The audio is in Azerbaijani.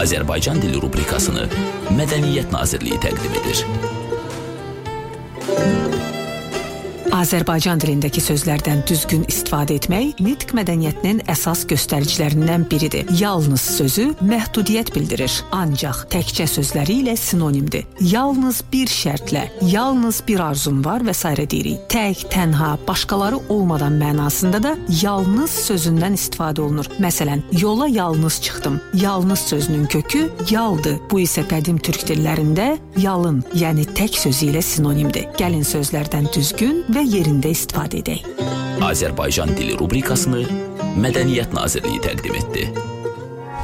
Azərbaycan dili rubrikasını Mədəniyyət Nazirliyi təqdim edir. Azərbaycan dilindəki sözlərdən düzgün istifadə etmək nitq mədəniyyətinin əsas göstəricilərindən biridir. Yalnız sözü məhdudiyyət bildirir, ancaq təkcə sözləri ilə sinonimdir. Yalnız bir şərtlə, yalnız bir arzum var və s. deyirik. Tək, tənha, başqaları olmadan mənasında da yalnız sözündən istifadə olunur. Məsələn, yola yalnız çıxdım. Yalnız sözünün kökü yaldır. Bu isə qədim türk dillərində yalın, yəni tək sözü ilə sinonimdir. Gəlin sözlərdən düzgün və yerində istifadə edək. Azərbaycan dili rubrikasını Mədəniyyət Nazirliyi təqdim etdi.